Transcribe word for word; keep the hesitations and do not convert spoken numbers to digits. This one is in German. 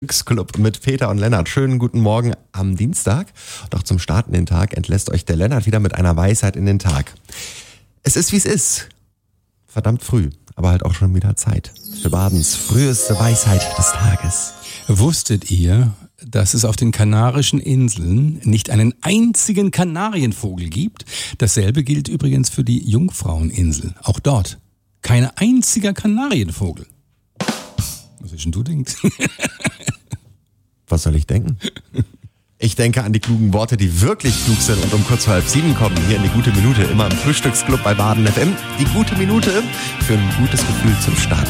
Club mit Peter und Lennart. Schönen guten Morgen am Dienstag. Doch zum Start in den Tag entlässt euch der Lennart wieder mit einer Weisheit in den Tag. Es ist, wie es ist. Verdammt früh, aber halt auch schon wieder Zeit für Badens früheste Weisheit des Tages. Wusstet ihr, dass es auf den Kanarischen Inseln nicht einen einzigen Kanarienvogel gibt? Dasselbe gilt übrigens für die Jungfraueninsel. Auch dort kein einziger Kanarienvogel. Was ist denn du denkst? Was soll ich denken? Ich denke an die klugen Worte, die wirklich klug sind und um kurz vor halb sieben kommen. Hier in die Gute Minute, immer im Frühstücksclub bei Baden F M. Die Gute Minute für ein gutes Gefühl zum Start.